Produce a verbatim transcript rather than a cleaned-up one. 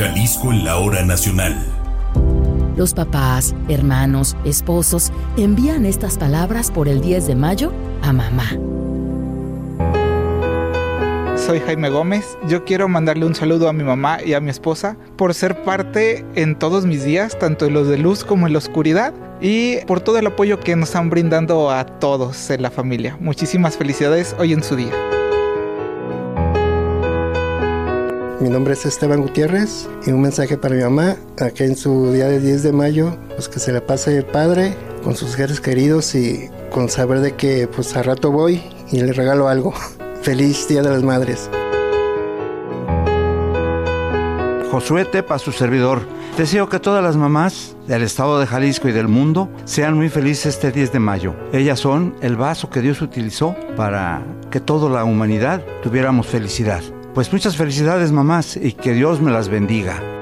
Jalisco en la hora nacional. Los papás, hermanos, esposos envían estas palabras por el diez de mayo a mamá. Soy Jaime Gómez. Yo quiero mandarle un saludo a mi mamá y a mi esposa por ser parte en todos mis días, tanto en los de luz como en la oscuridad, y por todo el apoyo que nos están brindando a todos en la familia. Muchísimas felicidades hoy en su día. Mi nombre es Esteban Gutiérrez y un mensaje para mi mamá, aquí en su día de diez de mayo, pues que se la pase padre con sus seres queridos y con saber de que pues a rato voy y le regalo algo. Feliz Día de las Madres. Josué Tepa, su servidor. Deseo que todas las mamás del estado de Jalisco y del mundo sean muy felices este diez de mayo. Ellas son el vaso que Dios utilizó para que toda la humanidad tuviéramos felicidad. Pues muchas felicidades, mamás, y que Dios me las bendiga.